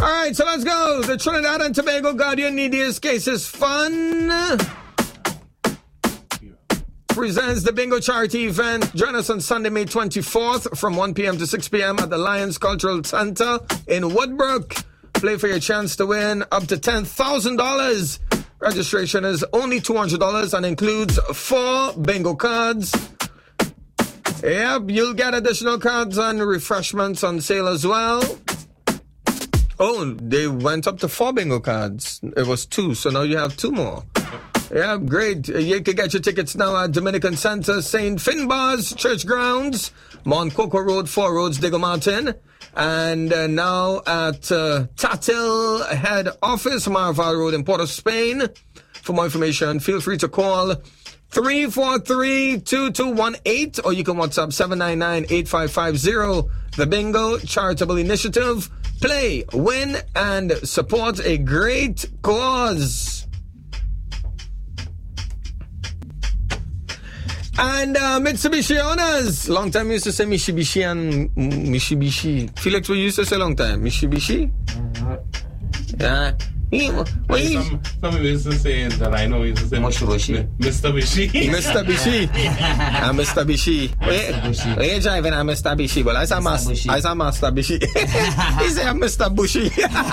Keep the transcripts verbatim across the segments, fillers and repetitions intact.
All right, so let's go. The Trinidad and Tobago Guardian Neediest Cases Fund presents the Bingo Charity event. Join us on Sunday, May twenty-fourth from one p.m. to six p.m. at the Lions Cultural Center in Woodbrook. Play for your chance to win up to ten thousand dollars. Registration is only two hundred dollars and includes four bingo cards. Yep, you'll get additional cards and refreshments on sale as well. Oh, they went up to four bingo cards. It was two, so now you have two more. Yeah, great. You can get your tickets now at Dominican Center, Saint Finbar's Church Grounds, Mount Coco Road, Four Roads, Diego Martin. And uh, now at uh, Tatil Head Office, Marval Road in Port of Spain. For more information, feel free to call three four three, two two one eight or you can WhatsApp seven nine nine, eight five five zero. The Bingo Charitable Initiative. Play, win, and support a great cause. And uh, Mitsubishi owners. Long time we used to say Mitsubishi and Mitsubishi. Felix, we used to say long time. Mitsubishi? Uh, yeah. He, well, he, some, some used to say that I know used to say Mitsubishi. Mister Bishi. Mister Bishi. I'm Mister Bishi. Where you driving? I'm Mister Bishi. Well, I saw Master Bishi. I saw Master Bishi. He said I'm Mister Bushi.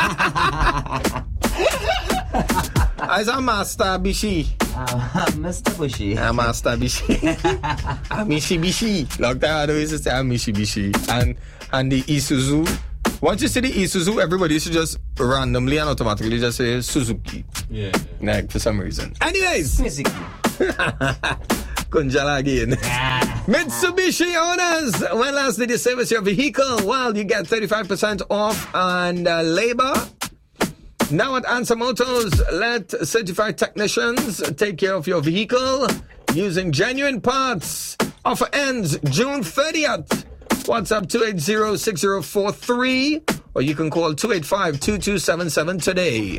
I saw Master Bishi. Uh, Mister Bushi. I'm Master Bishi. I'm Mitsubishi. Long time I used to say I'm Mitsubishi. And, and the Isuzu. Once you see the Isuzu, everybody should just randomly and automatically just say Suzuki. Yeah. yeah. Like, for some reason. Anyways. Suzuki. Kunjala again. Ah. Mitsubishi owners, when last did you service your vehicle? Well, you get thirty-five percent off on uh, labor. Now at Answer Motors, let certified technicians take care of your vehicle using genuine parts. Offer ends June thirtieth. WhatsApp two eight zero, six zero four three or you can call two eight five, two two seven seven today.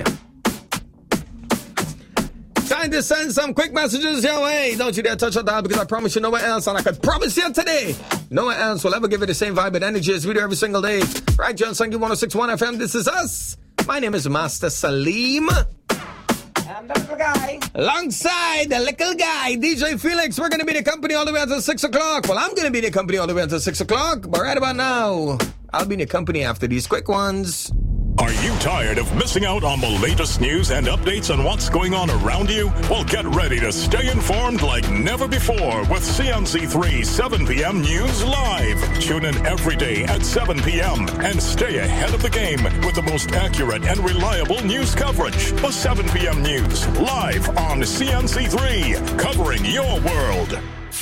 Time to send some quick messages your way. Don't you dare touch that dial because I promise you nowhere else, and I can promise you today, nowhere else will ever give you the same vibe and energy as we do every single day. Right, John Sangi one oh six point one F M, this is us. My name is Master Salim. I'm the little guy. Alongside the little guy, D J Felix, we're going to be the company all the way until six o'clock. Well, I'm going to be the company all the way until six o'clock, but right about now, I'll be the company after these quick ones. Are you tired of missing out on the latest news and updates on what's going on around you? Well, get ready to stay informed like never before with C N C three seven p.m. News Live. Tune in every day at seven p.m. and stay ahead of the game with the most accurate and reliable news coverage. The seven p.m. News Live on C N C three, covering your world.